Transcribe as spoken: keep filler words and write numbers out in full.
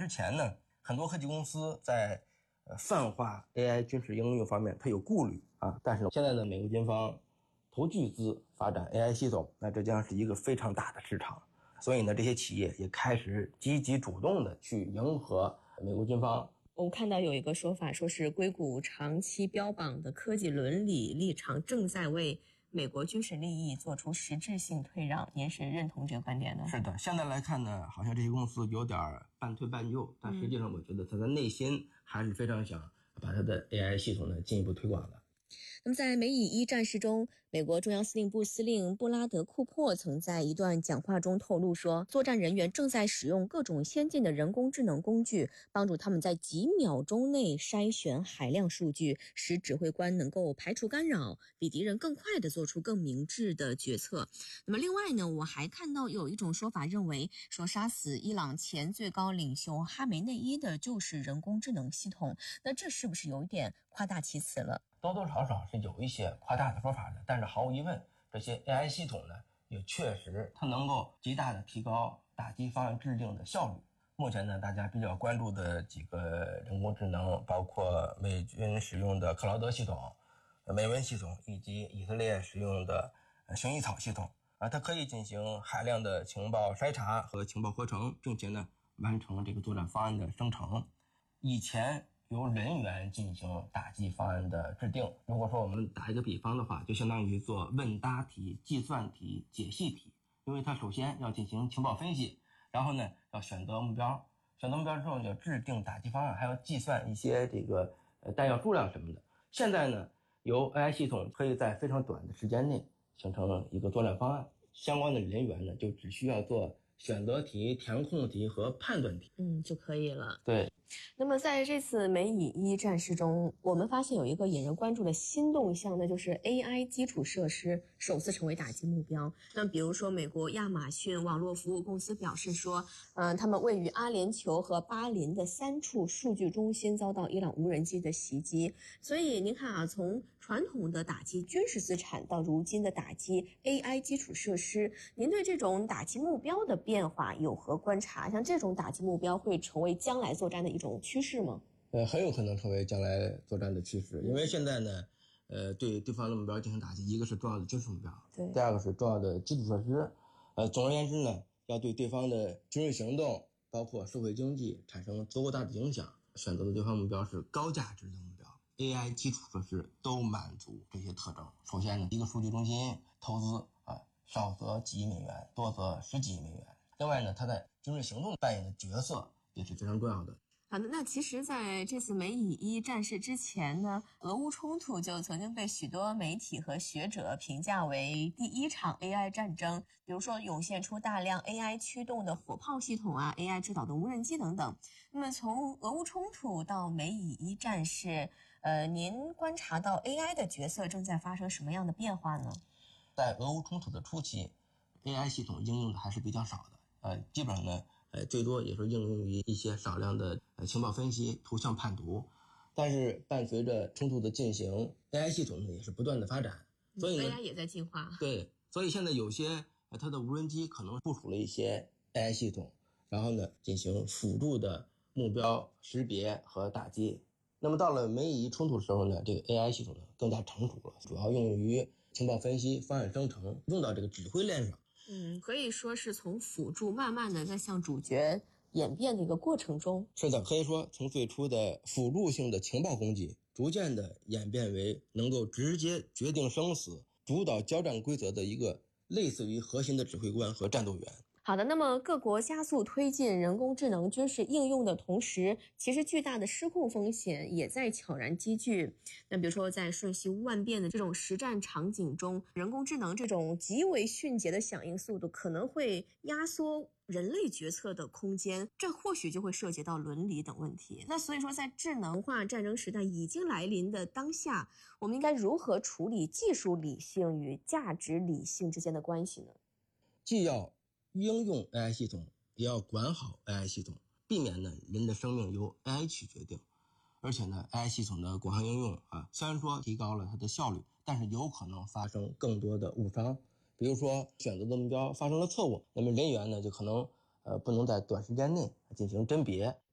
之前呢，很多科技公司在呃泛化 A I 军事应用方面它有顾虑啊，但是现在呢，美国军方投巨资发展 A I 系统，那这将是一个非常大的市场，所以呢，这些企业也开始积极主动的去迎合美国军方。 我们看到有一个说法，说是硅谷长期标榜的科技伦理立场正在为美国军事利益做出实质性退让，您是认同这个观点的？ 是的，现在来看呢，好像这些公司有点半推半就，但实际上我觉得他的内心还是非常想把他的 A I 系统呢进一步推广的。 那么在美以一战事中，美国中央司令部司令布拉德库珀曾在一段讲话中透露说，作战人员正在使用各种先进的人工智能工具，帮助他们在几秒钟内筛选海量数据，使指挥官能够排除干扰，比敌人更快地做出更明智的决策。那么另外呢，我还看到有一种说法认为，说杀死伊朗前最高领袖哈梅内伊的就是人工智能系统，那这是不是有一点夸大其词了？ 多多少少是有一些夸大的说法的，但是毫无疑问，这些 A I 系统呢，也确实它能够极大的提高打击方案制定的效率。目前呢，大家比较关注的几个人工智能，包括美军使用的克劳德系统、美文系统，以及以色列使用的薰衣草系统啊，它可以进行海量的情报筛查和情报合成，并且呢，完成这个作战方案的生成。以前由人员进行打击方案的制定。如果说我们打一个比方的话，就相当于做问答题、计算题、解析题，因为它首先要进行情报分析，然后呢要选择目标，选择目标之后要制定打击方案，还要计算一些这个呃弹药数量什么的。现在呢，由 A I 系统可以在非常短的时间内形成一个作战方案，相关的人员呢就只需要做选择题、填空题和判断题， 嗯，就可以了。 对。 那么在这次美以一战事中，我们发现有一个引人关注的新动向，那就是 A I 基础设施首次成为打击目标。那比如说，美国亚马逊网络服务公司表示说，嗯、呃，他们位于阿联酋和巴林的三处数据中心遭到伊朗无人机的袭击。所以您看啊，从传统的打击军事资产到如今的打击 A I 基础设施，您对这种打击目标的变化有何观察？像这种打击目标会成为将来作战的一种趋势吗？ 呃，很有可能成为将来作战的趋势，因为现在呢，呃，对对方的目标进行打击，一个是重要的军事目标， 对， 第二个是重要的基础设施。呃，总而言之呢，要对对方的军事行动，包括社会经济产生足够大的影响，选择的对方目标是高价值的目标。A I 基础设施都满足这些特征。首先呢，一个数据中心投资啊，少则几亿美元，多则十几亿美元。另外呢，它在军事行动扮演的角色也是非常重要的。 好的，那其实在这次美以一战事之前呢，俄乌冲突就曾经被许多媒体和学者评价为第一场 A I 战争，比如说涌现出大量 A I 驱动的火炮系统啊 ，A I 制导的无人机等等。那么从俄乌冲突到美以一战事，呃，您观察到 A I 的角色正在发生什么样的变化呢？ 在俄乌冲突的初期 ，A I 系统应用的还是比较少的，呃，基本上呢。呃，最多也是应用于一些少量的呃情报分析、图像判读，但是伴随着冲突的进行 ，A I 系统呢也是不断的发展，所以呢 A I 也在进化。 对，所以现在有些呃它的无人机可能部署了一些 A I 系统，然后呢进行辅助的目标识别和打击。那么到了美以一冲突的时候呢，这个 A I 系统呢更加成熟了，主要应用于情报分析、方案生成，用到这个指挥链上。 嗯，可以说是从辅助慢慢的在向主角演变的一个过程中。 是的，可以说从最初的辅助性的情报攻击，逐渐的演变为能够直接决定生死、主导交战规则的一个类似于核心的指挥官和战斗员。 好的，那么各国加速推进人工智能军事应用的同时，其实巨大的失控风险也在悄然积聚。那比如说在瞬息万变的这种实战场景中，人工智能这种极为迅捷的响应速度可能会压缩人类决策的空间，这或许就会涉及到伦理等问题。那所以说在智能化战争时代已经来临的当下，我们应该如何处理技术理性与价值理性之间的关系呢？ 既要应用 A I 系统，也要管好 A I 系统，避免呢人的生命由 A I 去决定。而且呢 A I 系统的广泛应用啊，虽然说提高了它的效率，但是有可能发生更多的误伤。比如说选择的目标发生了错误，那么人员呢就可能呃不能在短时间内进行甄别。